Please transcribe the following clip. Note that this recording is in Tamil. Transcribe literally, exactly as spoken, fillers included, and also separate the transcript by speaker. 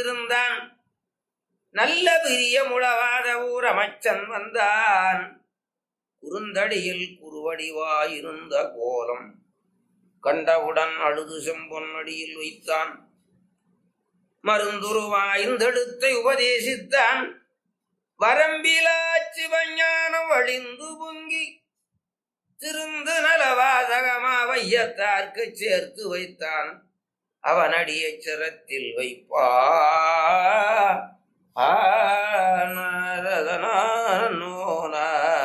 Speaker 1: அமர்ந்திருந்தான். நல்ல பிரிய முழவாத ஊர் அமைச்சன் வந்தான். குறுந்தடியில் குறுவடிவாயிருந்த கோலம் கண்டவுடன் அழுது செம்பொன்னடியில் வைத்தான். மருந்துருவாய்ந்தெடுத்தை உபதேசித்தான். வரம்பிலா சிவஞானம் வழிந்து பொங்கி திருந்து நலவாதகமா வையத்தார்க்கு சேர்த்து வைத்தான். அவனடிய சிரத்தில் வைப்பா நோன